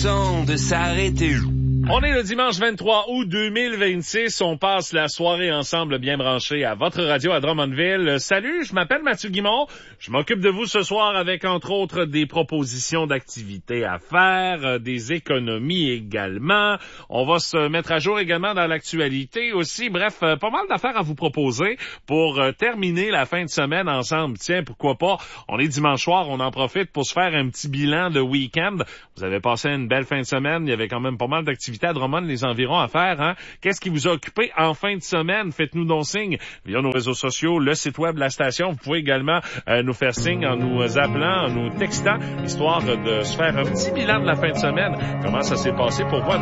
temps de s'arrêter. On est le dimanche 23 août 2026. On passe la soirée ensemble bien branchés à votre radio à Drummondville. Salut, je m'appelle Mathieu Guimond. Je m'occupe de vous ce soir avec, entre autres, des propositions d'activités à faire, des économies également. On va se mettre à jour également dans l'actualité aussi. Bref, pas mal d'affaires à vous proposer pour terminer la fin de semaine ensemble. Tiens, pourquoi pas? On est dimanche soir, on en profite pour se faire un petit bilan de week-end. Vous avez passé une belle fin de semaine. Il y avait quand même pas mal d'activités à Drummond, les environs à faire, hein? Qu'est-ce qui vous a occupé en fin de semaine? Faites-nous donc signe via nos réseaux sociaux, le site web de la station. Vous pouvez également nous faire signe en nous appelant, en nous textant, histoire de se faire un petit bilan de la fin de semaine. Comment ça s'est passé pour vous?